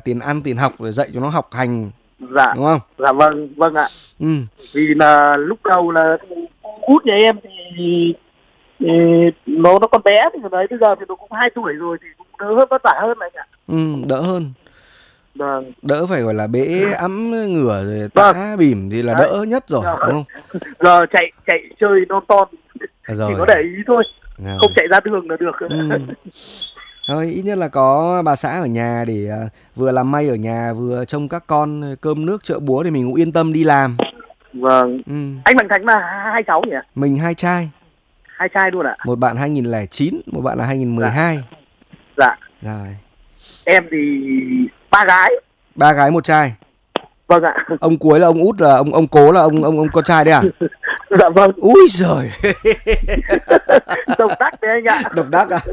tiền ăn, tiền học rồi dạy cho nó học hành, Dạ. đúng không? Dạ vâng, vâng ạ. Ừ. Vì là lúc đầu là út nhà em thì nó còn bé thì đấy, bây giờ thì nó cũng 2 tuổi rồi thì cũng đỡ hơn, vất vả hơn anh ạ. Đỡ hơn. Vâng. Đỡ phải gọi là bế ẵm ngửa rồi Vâng. tã bỉm thì là Đấy. đỡ nhất rồi, đúng không? Giờ chạy chơi non ton Rồi. chỉ có để ý thôi, Rồi. không chạy ra đường là được. Thôi ít nhất là có bà xã ở nhà để vừa làm may ở nhà vừa trông các con cơm nước chợ búa thì mình cũng yên tâm đi làm. Vâng. Anh Mạnh Thắng là 2 cháu nhỉ? Mình 2 trai. 2 trai luôn ạ? Một bạn 2009, một bạn là 2012. Dạ. Rồi. Em thì 3 gái. 3 gái 1 trai. Vâng ạ. Ông cuối là ông út, là ông cố là ông con trai đấy à? Dạ vâng. Úi giời. Độc đắc đấy anh ạ. Độc đắc à?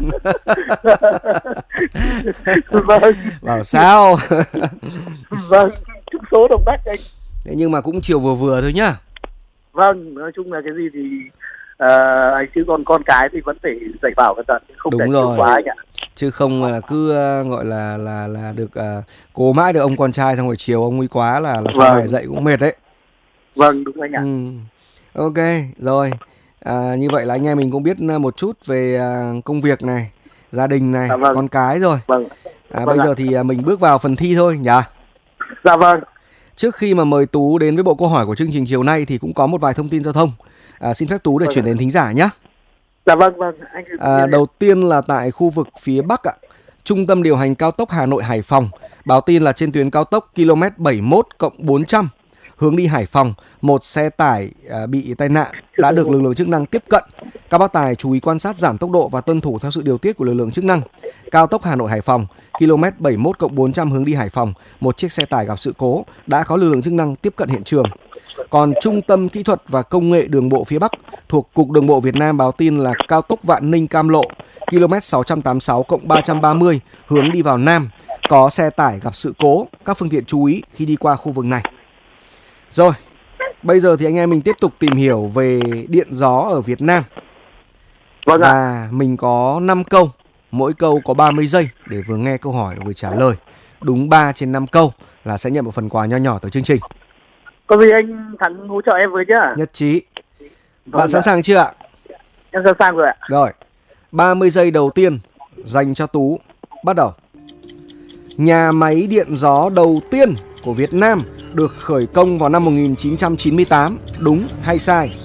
Vâng. Bảo sao? Vâng, chút số độc đắc anh. Thế nhưng mà cũng chiều vừa vừa thôi nhá. Vâng, nói chung là cái gì thì chứ còn con cái thì vẫn phải dạy bảo cẩn thận, không đúng để rồi. quá anh ạ. Chứ không là cứ gọi là được cố mãi được ông con trai xong rồi chiều ông ấy quá là sau này dạy cũng mệt đấy. Vâng, đúng anh ạ. Ok, rồi. Như vậy là anh em mình cũng biết một chút về công việc này, gia đình này, con cái rồi. Vâng. Bây giờ thì mình bước vào phần thi thôi nhỉ? Dạ vâng. Trước khi mà mời Tú đến với bộ câu hỏi của chương trình chiều nay thì cũng có một vài thông tin giao thông. Xin phép Tú để chuyển đến thính giả nhé. Dạ vâng, vâng. Đầu tiên là tại khu vực phía Bắc ạ. Trung tâm điều hành cao tốc Hà Nội Hải Phòng báo tin là trên tuyến cao tốc km 71+400 hướng đi Hải Phòng, một xe tải bị tai nạn đã được lực lượng chức năng tiếp cận. Các bác tài chú ý quan sát, giảm tốc độ và tuân thủ theo sự điều tiết của lực lượng chức năng. Cao tốc Hà Nội Hải Phòng, km 71+400 hướng đi Hải Phòng, một chiếc xe tải gặp sự cố đã có lực lượng chức năng tiếp cận hiện trường. Còn Trung tâm Kỹ thuật và Công nghệ Đường bộ phía Bắc thuộc Cục Đường bộ Việt Nam báo tin là cao tốc Vạn Ninh Cam Lộ, km 686+330 hướng đi vào Nam, có xe tải gặp sự cố, các phương tiện chú ý khi đi qua khu vực này. Rồi, bây giờ thì anh em mình tiếp tục tìm hiểu về điện gió ở Việt Nam. Vâng ạ. Và mình có 5 câu, mỗi câu có 30 giây để vừa nghe câu hỏi vừa trả lời. Đúng 3 trên 5 câu là sẽ nhận một phần quà nho nhỏ từ chương trình. Có gì anh Thắng hỗ trợ em với chứ? Nhất trí. Bạn sẵn sàng chưa ạ? Em sẵn sàng rồi ạ. Rồi, 30 giây đầu tiên dành cho Tú. Bắt đầu. Nhà máy điện gió đầu tiên của Việt Nam được khởi công vào năm 1998, đúng hay sai?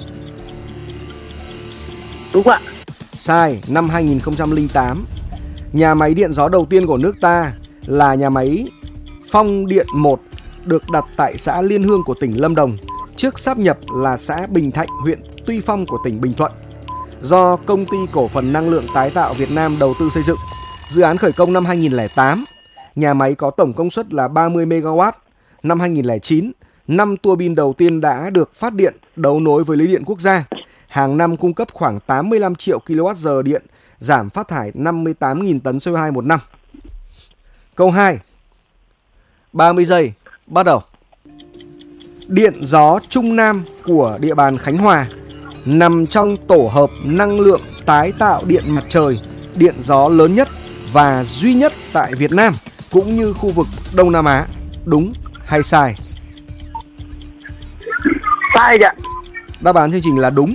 Đúng ạ. Sai, năm 2008. Nhà máy điện gió đầu tiên của nước ta là nhà máy Phong Điện 1 được đặt tại xã Liên Hương của tỉnh Lâm Đồng, trước sáp nhập là xã Bình Thạnh, huyện Tuy Phong của tỉnh Bình Thuận. Do Công ty Cổ phần Năng lượng Tái tạo Việt Nam đầu tư xây dựng. Dự án khởi công năm 2008. Nhà máy có tổng công suất là 30 MW. Năm 2009, 5 tua bin đầu tiên đã được phát điện đấu nối với lưới điện quốc gia. Hàng năm cung cấp khoảng 85 triệu kWh điện, giảm phát thải 58.000 tấn CO2 một năm. Câu 2. 30 giây, bắt đầu. Điện gió Trung Nam của địa bàn Khánh Hòa nằm trong tổ hợp năng lượng tái tạo điện mặt trời, điện gió lớn nhất và duy nhất tại Việt Nam cũng như khu vực Đông Nam Á. Đúng hay sai? Sai ạ. Đáp án chương trình là đúng.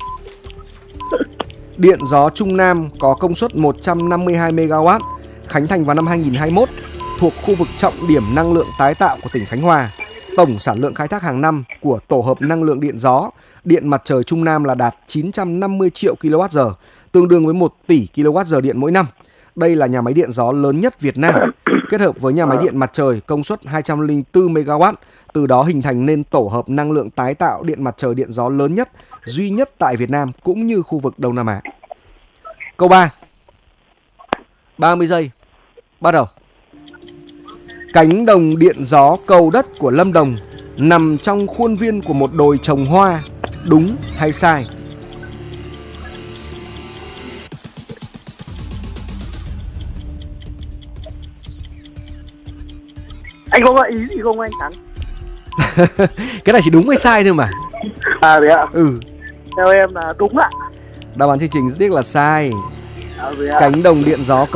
Điện gió Trung Nam có công suất 152 MW, khánh thành vào năm 2021, thuộc khu vực trọng điểm năng lượng tái tạo của tỉnh Khánh Hòa. Tổng sản lượng khai thác hàng năm của tổ hợp năng lượng điện gió, điện mặt trời Trung Nam là đạt 950 triệu kWh, tương đương với 1 tỷ kWh điện mỗi năm. Đây là nhà máy điện gió lớn nhất Việt Nam, kết hợp với nhà máy điện mặt trời công suất 204 MW, từ đó hình thành nên tổ hợp năng lượng tái tạo điện mặt trời điện gió lớn nhất, duy nhất tại Việt Nam cũng như khu vực Đông Nam Á. Câu 3. 30 giây, bắt đầu. Cánh đồng điện gió Cầu Đất của Lâm Đồng nằm trong khuôn viên của một đồi trồng hoa, đúng hay sai? Anh có gợi ý gì không anh Thắng? Cái này chỉ đúng hay sai thôi mà. À thế ạ? Ừ. Theo em là đúng ạ. Đáp án chương trình rất tiếc là sai. À, thế ạ? Cánh đồng điện gió